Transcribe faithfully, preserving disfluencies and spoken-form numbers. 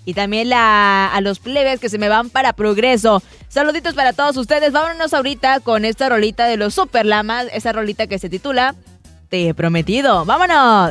y también la, a los plebes que se me van para Progreso. Saluditos para todos ustedes. Vámonos ahorita con esta rolita de los Super Lamas, esa rolita que se titula Te he prometido. ¡Vámonos!